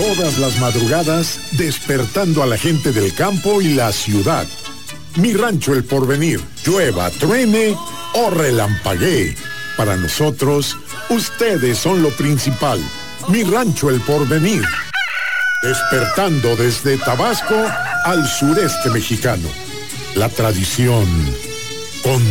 Todas las madrugadas, despertando a la gente del campo y la ciudad. Mi Rancho El Porvenir, llueva, truene o relampaguee. Para nosotros, ustedes son lo principal. Mi Rancho El Porvenir. Despertando desde Tabasco al sureste mexicano. La tradición con